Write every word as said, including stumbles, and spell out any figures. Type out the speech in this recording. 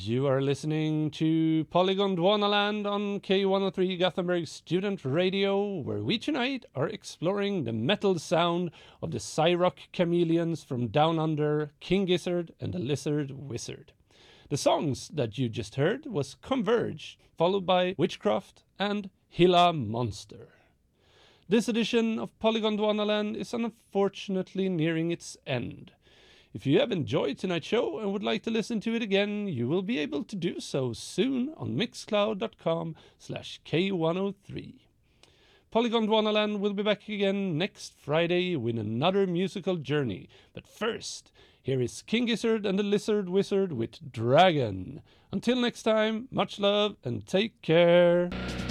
You are listening to Polygon Dwanaland on K one oh three Gothenburg Student Radio, where we tonight are exploring the metal sound of the Cyrock Chameleons from Down Under, King Gizzard and the Lizard Wizard. The songs that you just heard was Converge, followed by Witchcraft and Hilla Monster. This edition of Polygon Dwanaland is unfortunately nearing its end. If you have enjoyed tonight's show and would like to listen to it again, you will be able to do so soon on mixcloud.com slash K103. Polygon Dwanaland will be back again next Friday with another musical journey. But first, here is King Gizzard and the Lizard Wizard with Dragon. Until next time, much love and take care.